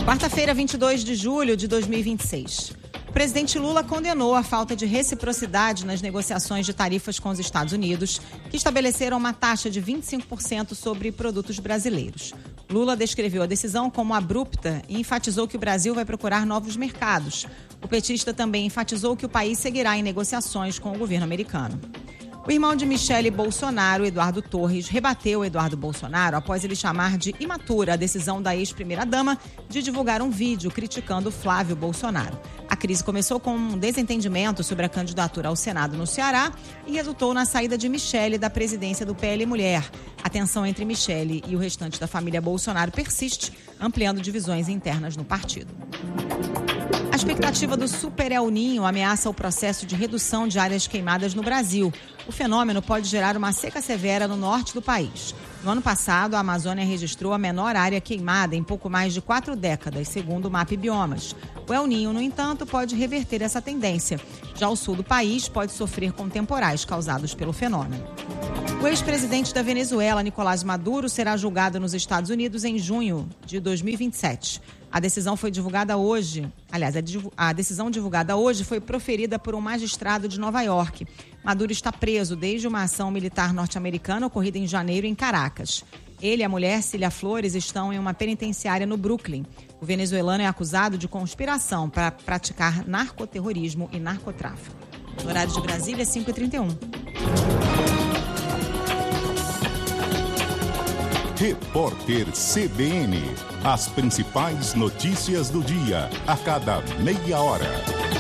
Quarta-feira, 22 de julho de 2026. O presidente Lula condenou a falta de reciprocidade nas negociações de tarifas com os Estados Unidos, que estabeleceram uma taxa de 25% sobre produtos brasileiros. Lula descreveu a decisão como abrupta e enfatizou que o Brasil vai procurar novos mercados. O petista também enfatizou que o país seguirá em negociações com o governo americano. O irmão de Michele Bolsonaro, Eduardo Torres, rebateu Eduardo Bolsonaro após ele chamar de imatura a decisão da ex-primeira-dama de divulgar um vídeo criticando Flávio Bolsonaro. A crise começou com um desentendimento sobre a candidatura ao Senado no Ceará e resultou na saída de Michele da presidência do PL Mulher. A tensão entre Michele e o restante da família Bolsonaro persiste, ampliando divisões internas no partido. A expectativa do Super El Niño ameaça o processo de redução de áreas queimadas no Brasil. O fenômeno pode gerar uma seca severa no norte do país. No ano passado, a Amazônia registrou a menor área queimada em pouco mais de 4 décadas, segundo o MAP Biomas. O El Niño, no entanto, pode reverter essa tendência. Já o sul do país pode sofrer com temporais causados pelo fenômeno. O ex-presidente da Venezuela, Nicolás Maduro, será julgado nos Estados Unidos em junho de 2027. A decisão foi divulgada hoje. Aliás, a decisão divulgada hoje foi proferida por um magistrado de Nova York. Maduro está preso desde uma ação militar norte-americana ocorrida em janeiro em Caracas. Ele e a mulher, Cília Flores, estão em uma penitenciária no Brooklyn. O venezuelano é acusado de conspiração para praticar narcoterrorismo e narcotráfico. No horário de Brasília, 5h31. Repórter CBN. As principais notícias do dia, a cada meia hora.